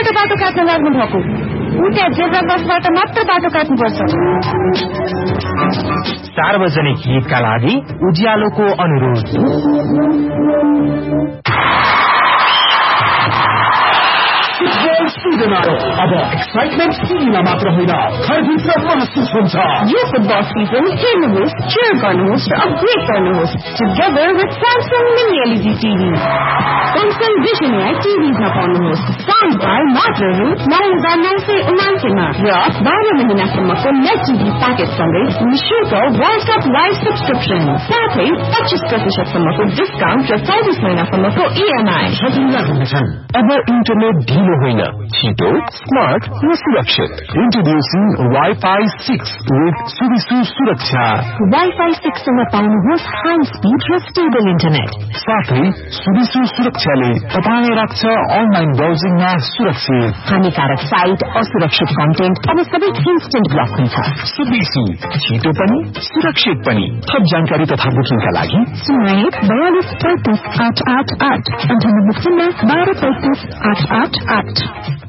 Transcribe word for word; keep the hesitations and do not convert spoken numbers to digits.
मात्र बाटो काट्न लाग्नु भएको। उता जेब्रा क्रसबाट मात्र बाटो काट्नुपर्छ। सार्वजनिक हितका लागि उज्यालोको अनुरोध। अब एक्साइटमेन्ट टिभीमा मात्र होइन, घरभित्र महसुस हुन्छ। यो फुटबल सिजन हेर्नुहोस्, cheer गर्नुहोस् र अपग्रेड गर्नुहोस् together with Samsung Mini L E D T V। Samsung Vision Air टिभीमा पाउनुहोस् साउन्ड बार मात्र रु नौ हजार नौ सय उनासीमा र बाह्र महिनासम्मको नेट टिभी प्याकेजसँगै निःशुल्क वर्ल्ड कप लाइभ सब्सक्रिप्सन, साथै पच्चीस प्रतिशतसम्मको डिस्काउन्ट र चौबिस महिनासम्मको इएमआई। अब इन्टरनेट ढिलो होइन, छिटो, स्मार्ट र सुरक्षित। इन्ट्रोड्युसिङ वाइफाई सिक्स विथ सुविसु सुरक्षा। वाइफाई सिक्ससँग पाउनुहोस् हाई स्पिड र स्टेबल इन्टरनेट, साथै सुविसु सुरक्षाले तपाईलाई राख्छ अनलाइन ब्राउजिङमा सुरक्षित। हानिकारक साइट, असुरक्षित कन्टेन्ट अब सबै इन्स्टेन्ट ब्लक हुन्छ। सुविसु छिटो पनि सुरक्षित पनि। थप जानकारी तथा बुकिङका लागि सुनाइट बयालिस पैंतिस आठ आठ आठ अन्ठानब्बे शून्य बाह्र पैंतिस आठ आठ आठ।